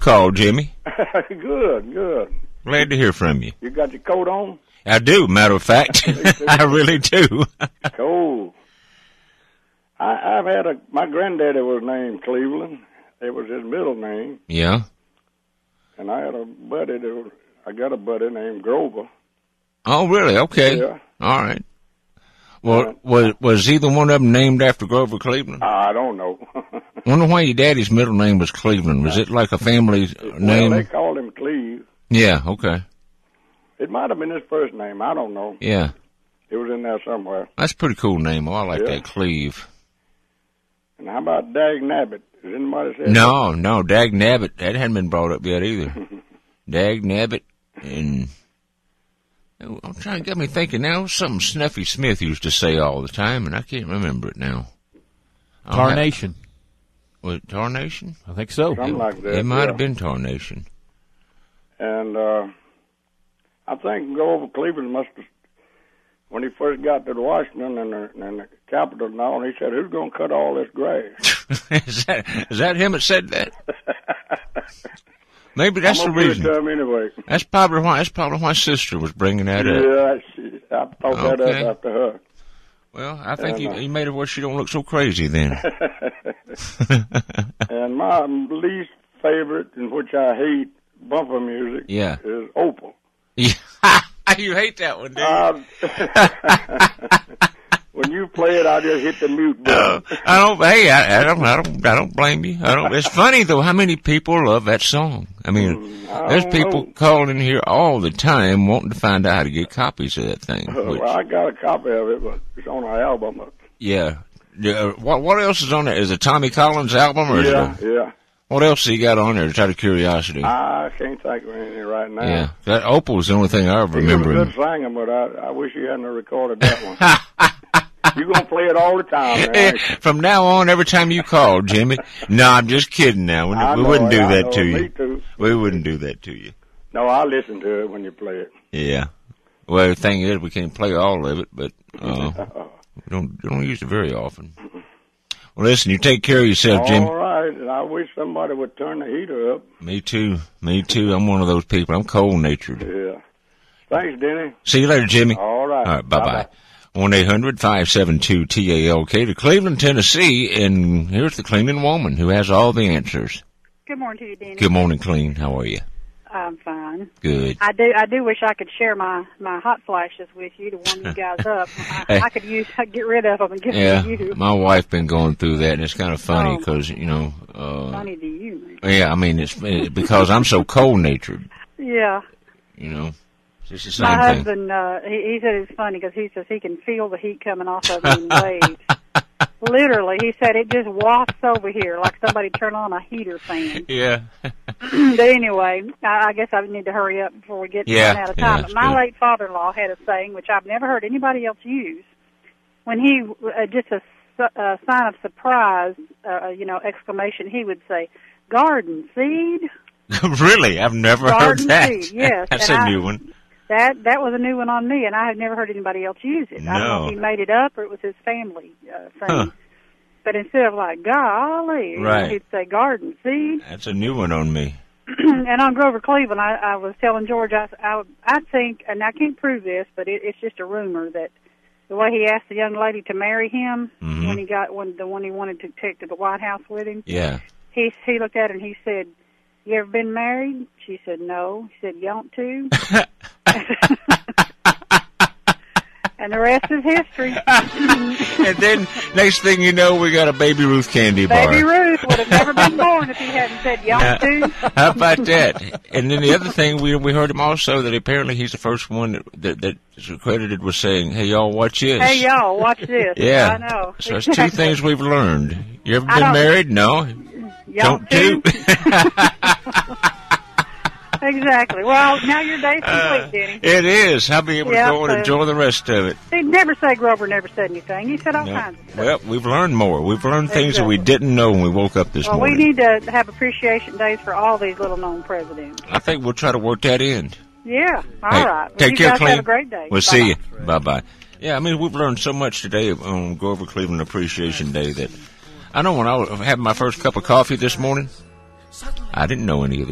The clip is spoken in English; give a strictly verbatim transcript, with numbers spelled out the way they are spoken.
call, Jimmy. Good, good. Glad to hear from you. You got your coat on? I do, matter of fact. I really do. Cool. I, I've had a, my granddaddy was named Cleveland. It was his middle name. Yeah. And I had a buddy that was, I got a buddy named Grover. Oh, really? Okay. Yeah. All right. Well, was was either one of them named after Grover Cleveland? I don't know. Wonder why your daddy's middle name was Cleveland. Was it like a family name? Well, they called him Cleve. Yeah, okay. It might have been his first name. I don't know. Yeah. It was in there somewhere. That's a pretty cool name. Oh, I like Yeah. that, Cleve. And how about Dag Nabbit? Has anybody said No, no, Dag Nabbit. That hadn't been brought up yet either. Dag Nabbit and... Oh, I'm trying to get me thinking now. Something Snuffy Smith used to say all the time, and I can't remember it now. Tarnation. Was it Tarnation? I think so. Something like that. It might yeah. have been Tarnation. And uh, I think Grover Cleveland must have, when he first got to Washington and the, and the Capitol and all, he said, "Who's going to cut all this grass?" is that is that him that said that? Maybe that's I'm the reason. To him anyway. That's probably why. That's probably why sister was bringing that up. Yeah, she, I thought that Okay. up after her. Well, I think And, uh, he, he made it where she don't look so crazy then. And my least favorite, in which I hate bumper music, Yeah. is Opal. Yeah. You hate that one, do you? Uh, when you play it, I just hit the mute button. Uh, I don't. Hey, I, I don't. I don't. I don't blame you. I don't. It's funny though how many people love that song. I mean, Mm, I there's don't people know. calling in here all the time wanting to find out how to get copies of that thing. Uh, Which, well, I got a copy of it, but it's on an album. yeah. Yeah, What What else is on there? Is it Tommy Collins' album or is Yeah, it? A, yeah. what else he got on there? Just out of curiosity. I can't think of anything right now. Yeah, that Opal's the only thing I ever He was remember. a good singer, but I, I wish he hadn't recorded that one. You're going to play it all the time, man. ain't you? From now on, every time you call, Jimmy. No, I'm just kidding now. We, I we know wouldn't it, do I that know to it. you. Me too. We wouldn't do that to you. No, I listen to it when you play it. Yeah. Well, the thing is, we can't play all of it, but uh, we don't don't use it very often. Well, listen, you take care of yourself, Jimmy. All right, and I wish somebody would turn the heater up. Me too. Me too. I'm one of those people. I'm cold-natured. Yeah. Thanks, Denny. See you later, Jimmy. All right. All right, bye-bye. Bye-bye. one eight hundred five seven two T A L K to Cleveland, Tennessee, and here's the cleaning woman who has all the answers. Good morning to you, Denny. Good morning, Clean. How are you? I'm fine. Good. I do. I do wish I could share my my hot flashes with you to warm you guys up. I, Hey. I could use I'd get rid of them and give Yeah, them to you. my wife been going through that, and it's kind of funny Oh. because, you know, uh, Funny to you, man. yeah, I mean, it's it, because I'm so cold-natured, Yeah. you know. It's the My same thing. husband, uh, he, he said it's funny because he says he can feel the heat coming off of him in waves. Literally, he said it just wafts over here like somebody turned on a heater fan. Yeah. But anyway, I, I guess I need to hurry up before we get Yeah, run out of yeah, time. that's but my good. late father-in-law had a saying, which I've never heard anybody else use. When he, uh, just a, su- a sign of surprise, uh, you know, exclamation, he would say, "Garden seed." Really? I've never Garden heard that. seed, yes. That's And a I- new one. That that was a new one on me, and I have never heard anybody else use it. I don't know No. if he made it up or it was his family uh, thing. Huh. But instead of like, golly, you know, Right. he'd say garden seed. That's a new one on me. And on Grover Cleveland, I, I was telling George, I, I, I think, and I can't prove this, but it, it's just a rumor that the way he asked the young lady to marry him Mhm. when he got when the one he wanted to take to the White House with him, Yeah. he he looked at her and he said, "You ever been married?" She said, "No." He said, "You want to?" And the rest is history. And then next thing you know, we got a Baby Ruth candy bar. Baby Ruth would have never been born if he hadn't said, "You want to?" How about that? And then the other thing, we we heard him also that apparently he's the first one that, that, that is credited with saying, "Hey, y'all, watch this." Hey, y'all, watch this. Yeah. I know. So it's two things we've learned. You ever I been don't- married? No. Y'all Don't too? do. Exactly. Well, now your day's complete, Uh, Denny. it is. I'll be able Yeah, to go and so- enjoy the rest of it. He'd never say Grover never said anything. He said all No. kinds of stuff. Well, we've learned more. We've learned things that we Exactly. didn't know when we woke up this Well, we morning. need to have appreciation days for all these little-known presidents. I think we'll try to work that in. Yeah. All Hey, right. Well, take you care, guys Clem. have a great day. We'll see Bye-bye. you. Bye-bye. Yeah, I mean, we've learned so much today on Grover Cleveland Appreciation Day that I know when I was having my first cup of coffee this morning, I didn't know any of this.